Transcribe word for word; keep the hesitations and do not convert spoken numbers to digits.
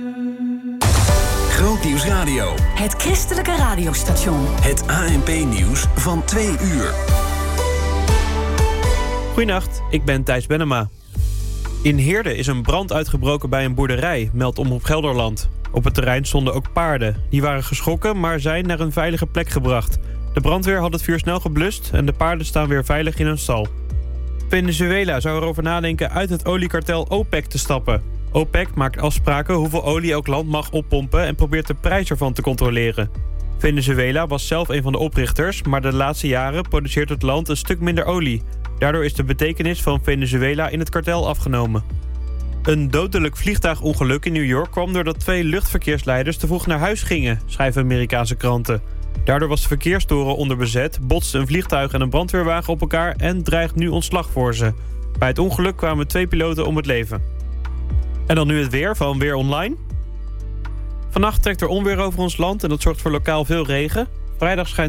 Grootnieuws Radio. Het christelijke radiostation. Het A N P-nieuws van twee uur. Goedenacht, ik ben Thijs Bennema. In Heerde is een brand uitgebroken bij een boerderij, meldt Omroep Gelderland. Op het terrein stonden ook paarden. Die waren geschrokken, maar zijn naar een veilige plek gebracht. De brandweer had het vuur snel geblust en de paarden staan weer veilig in hun stal. Venezuela zou erover nadenken uit het oliekartel OPEC te stappen. OPEC maakt afspraken hoeveel olie elk land mag oppompen en probeert de prijs ervan te controleren. Venezuela was zelf een van de oprichters, maar de laatste jaren produceert het land een stuk minder olie. Daardoor is de betekenis van Venezuela in het kartel afgenomen. Een dodelijk vliegtuigongeluk in New York kwam doordat twee luchtverkeersleiders te vroeg naar huis gingen, schrijven Amerikaanse kranten. Daardoor was de verkeerstoren onderbezet, botste een vliegtuig en een brandweerwagen op elkaar en dreigt nu ontslag voor ze. Bij het ongeluk kwamen twee piloten om het leven. En dan nu het weer van Weer Online. Vannacht trekt er onweer over ons land en dat zorgt voor lokaal veel regen. Vrijdag schijnt